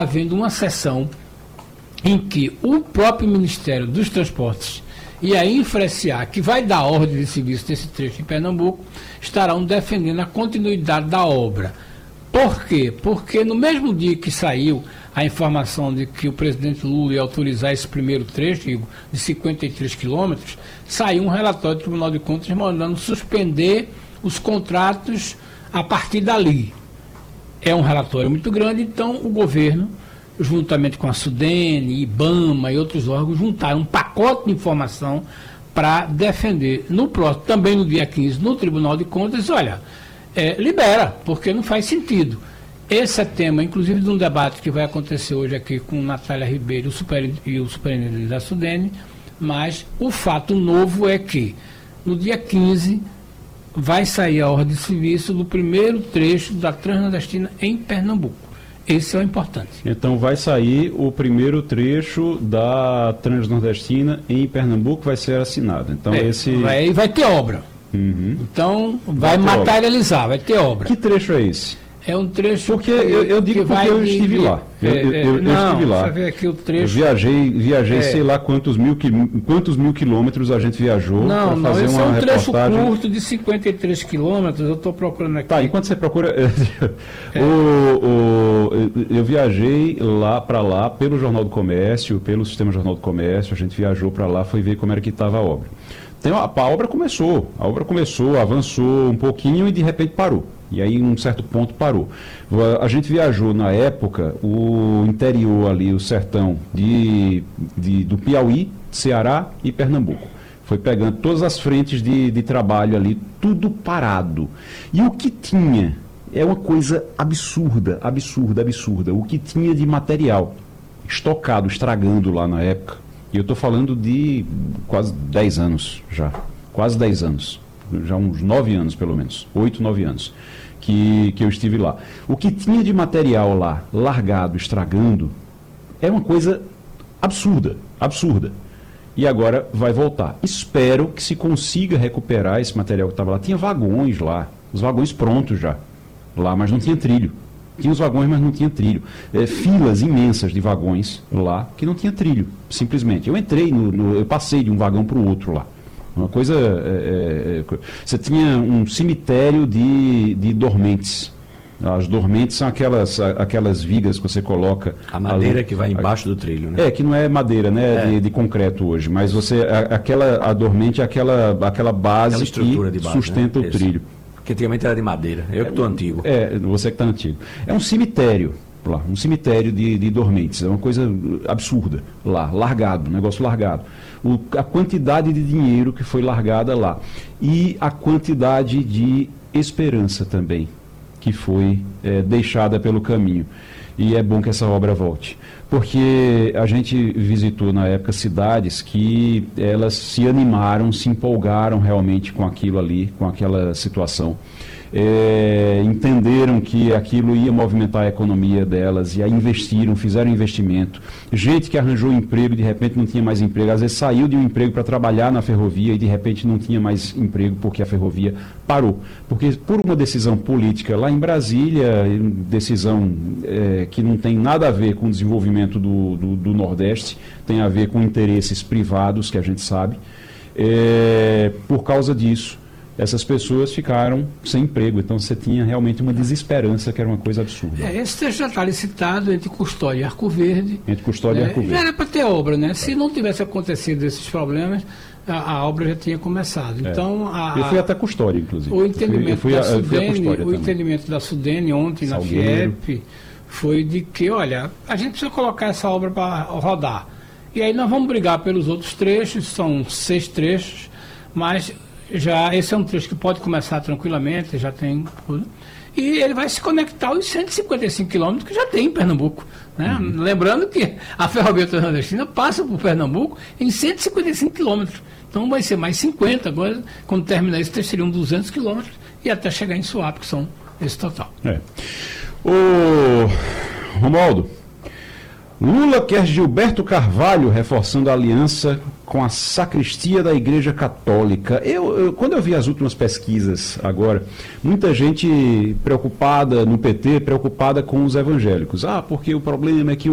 havendo uma sessão em que o próprio Ministério dos Transportes e a Infra-SA, que vai dar ordem de serviço desse trecho em Pernambuco, estarão defendendo a continuidade da obra. Por quê? Porque no mesmo dia que saiu a informação de que o presidente Lula ia autorizar esse primeiro trecho, de 53 quilômetros, saiu um relatório do Tribunal de Contas mandando suspender os contratos a partir dali. É um relatório muito grande, então o governo, juntamente com a SUDENE, IBAMA e outros órgãos, juntaram um pacote de informação para defender no próximo, também no dia 15, no Tribunal de Contas, olha, libera, porque não faz sentido. Esse é tema, inclusive, de um debate que vai acontecer hoje aqui com Natália Ribeiro e o superintendente da SUDENE, mas o fato novo é que no dia 15 vai sair a ordem de serviço do primeiro trecho da Transnordestina em Pernambuco. Esse é o importante. Então vai sair o primeiro trecho da Transnordestina em Pernambuco, vai ser assinado. Então vai ter obra. Uhum. Então vai materializar, vai ter obra. Que trecho é esse? É um trecho porque eu digo porque eu estive lá. Eu estive lá. Ver aqui o trecho. Eu viajei sei lá quantos mil quilômetros a gente viajou para fazer uma reportagem. Esse é um trecho curto de 53 quilômetros, eu estou procurando aqui. Tá, enquanto você procura, eu viajei para lá pelo Jornal do Comércio, pelo Sistema Jornal do Comércio, a gente viajou para lá, foi ver como era que estava a obra. A obra começou, avançou um pouquinho e de repente parou. E aí, em um certo ponto, parou. A gente viajou, na época, o interior ali, o sertão do Piauí, Ceará e Pernambuco. Foi pegando todas as frentes de trabalho ali, tudo parado. E o que tinha é uma coisa absurda. O que tinha de material estocado, estragando lá na época. E eu estou falando de quase 10 anos já. Quase 10 anos. Já uns 9 anos, pelo menos. 8, 9 anos. Que eu estive lá. O que tinha de material lá, largado, estragando, é uma coisa absurda. E agora vai voltar. Espero que se consiga recuperar esse material que estava lá. Tinha vagões lá, os vagões prontos já, lá, mas não tinha trilho. Tinha os vagões, mas não tinha trilho. Filas imensas de vagões lá, que não tinha trilho, simplesmente. Eu entrei, eu passei de um vagão para o outro lá. Uma coisa... você tinha um cemitério de dormentes. As dormentes são aquelas vigas que você coloca... A madeira ali, que vai embaixo do trilho, né? Que não é madeira, né? De concreto hoje. Mas a dormente é aquela base que sustenta o trilho. Porque antigamente era de madeira. Eu que estou antigo. Você que está antigo. É um cemitério lá. Um cemitério de dormentes. É uma coisa absurda lá. Largado. Um negócio largado. A quantidade de dinheiro que foi largada lá e a quantidade de esperança também que foi deixada pelo caminho. E é bom que essa obra volte, porque a gente visitou na época cidades que elas se animaram, se empolgaram realmente com aquilo ali, com aquela situação. Entenderam que aquilo ia movimentar a economia delas e aí investiram, fizeram investimento. Gente que arranjou emprego e de repente não tinha mais emprego, às vezes saiu de um emprego para trabalhar na ferrovia e de repente não tinha mais emprego porque a ferrovia parou. Porque por uma decisão política lá em Brasília, decisão que não tem nada a ver com o desenvolvimento do Nordeste, tem a ver com interesses privados, que a gente sabe. Por causa disso, essas pessoas ficaram sem emprego. Então você tinha realmente uma desesperança, que era uma coisa absurda. Esse trecho já está licitado entre Custódia e Arco Verde. Entre Custódia e Arco Verde. Já era para ter obra, né? Se não tivesse acontecido esses problemas, a obra já tinha começado. Então, eu fui até Custódia, inclusive. O entendimento da SUDENE ontem na FIEP foi de que, olha, a gente precisa colocar essa obra para rodar. E aí nós vamos brigar pelos outros trechos, são 6 trechos, mas esse é um trecho que pode começar tranquilamente, já tem tudo. E ele vai se conectar aos 155 quilômetros que já tem em Pernambuco. Né? Uhum. Lembrando que a Ferrovia Transnordestina passa por Pernambuco em 155 quilômetros. Então vai ser mais 50. Agora, quando terminar esse trecho, seriam 200 quilômetros e até chegar em Suape, que são esse total. Ô, Romualdo, Lula quer Gilberto Carvalho reforçando a aliança com a sacristia da Igreja Católica. Quando eu vi as últimas pesquisas agora, muita gente preocupada no PT, preocupada com os evangélicos. Porque o problema é que